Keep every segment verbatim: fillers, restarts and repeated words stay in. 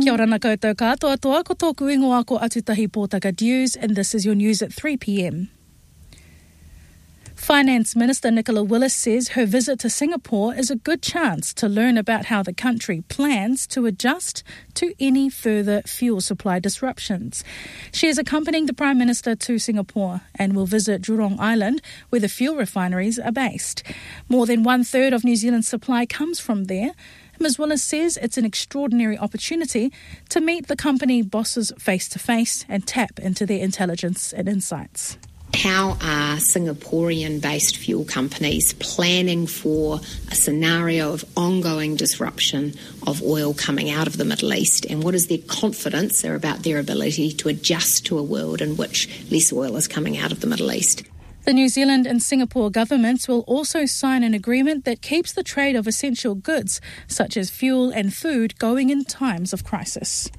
Kia ora na koutou katoa toa, ko tōku ingoa ko Atutahi Pōtaka News, and this is your news at three p.m. Finance Minister Nicola Willis says her visit to Singapore is a good chance to learn about how the country plans to adjust to any further fuel supply disruptions. She is accompanying the Prime Minister to Singapore and will visit Jurong Island, where the fuel refineries are based. More than one-third of New Zealand's supply comes from there. Miz Willis says it's an extraordinary opportunity to meet the company bosses face-to-face and tap into their intelligence and insights. How are Singaporean-based fuel companies planning for a scenario of ongoing disruption of oil coming out of the Middle East, and what is their confidence about their ability to adjust to a world in which less oil is coming out of the Middle East? The New Zealand and Singapore governments will also sign an agreement that keeps the trade of essential goods, such as fuel and food, going in times of crisis.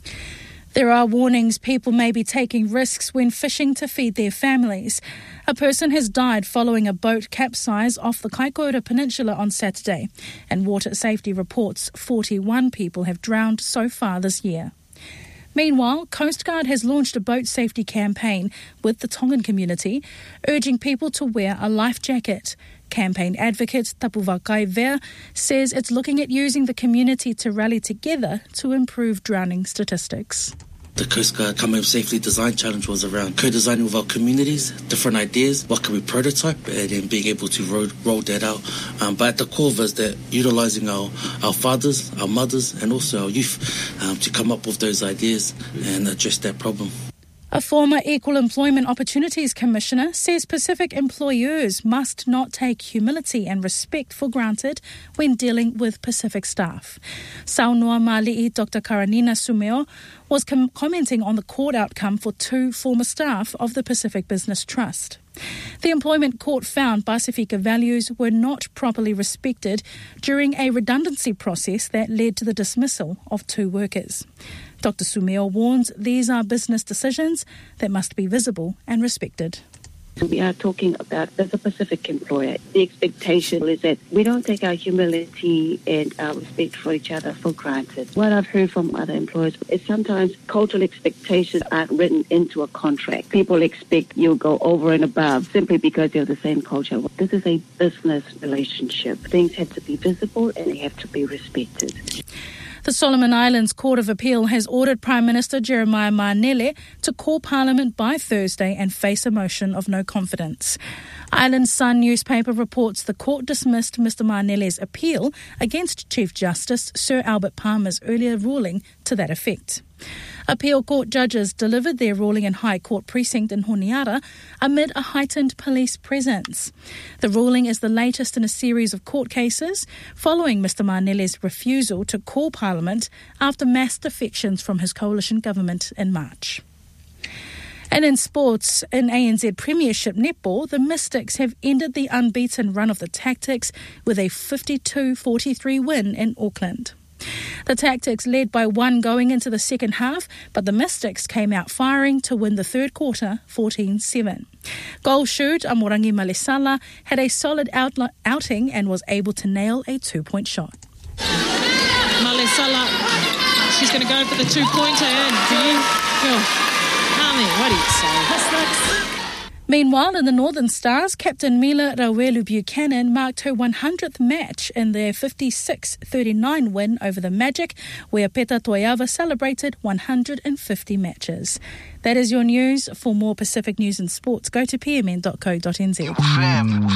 There are warnings people may be taking risks when fishing to feed their families. A person has died following a boat capsize off the Kaikoura Peninsula on Saturday, and water safety reports forty-one people have drowned so far this year. Meanwhile, Coast Guard has launched a boat safety campaign with the Tongan community, urging people to wear a life jacket. Campaign advocate Tapu Wakai Vea says it's looking at using the community to rally together to improve drowning statistics. The Coast Guard Come Safely Design Challenge was around co-designing with our communities, different ideas, what can we prototype, and then being able to roll, roll that out. Um, but at the core of us, that utilising our, our fathers, our mothers, and also our youth um, to come up with those ideas and address that problem. A former Equal Employment Opportunities Commissioner says Pacific employers must not take humility and respect for granted when dealing with Pacific staff. Saunoa Mali'i Doctor Karanina Sumeo was com- commenting on the court outcome for two former staff of the Pacific Business Trust. The employment court found Pasifika values were not properly respected during a redundancy process that led to the dismissal of two workers. Doctor Sumeo warns these are business decisions that must be visible and respected. We are talking about, as a Pacific employer, the expectation is that we don't take our humility and our respect for each other for granted. What I've heard from other employers is sometimes cultural expectations aren't written into a contract. People expect you'll go over and above simply because you're the same culture. This is a business relationship. Things have to be visible and they have to be respected. The Solomon Islands Court of Appeal has ordered Prime Minister Jeremiah Manele to call Parliament by Thursday and face a motion of no confidence. Island Sun newspaper reports the court dismissed Mister Manele's appeal against Chief Justice Sir Albert Palmer's earlier ruling to that effect. Appeal court judges delivered their ruling in High Court Precinct in Honiara amid a heightened police presence. The ruling is the latest in a series of court cases following Mister Manele's refusal to call Parliament after mass defections from his coalition government in March. And in sports, in A N Z Premiership Netball, the Mystics have ended the unbeaten run of the Tactics with a fifty-two forty-three win in Auckland. The Tactics led by one going into the second half, but the Mystics came out firing to win the third quarter fourteen seven. Goal shoot Amorangi Malesala had a solid outla- outing and was able to nail a two-point shot. Malesala, she's going to go for the two-pointer. And for you, oh, Hami, what do you say? Meanwhile, in the Northern Stars, Captain Mila Rawelu Buchanan marked her one hundredth match in their fifty-six thirty-nine win over the Magic, where Peta Toiava celebrated one hundred fifty matches. That is your news. For more Pacific news and sports, go to p m n dot co dot n z.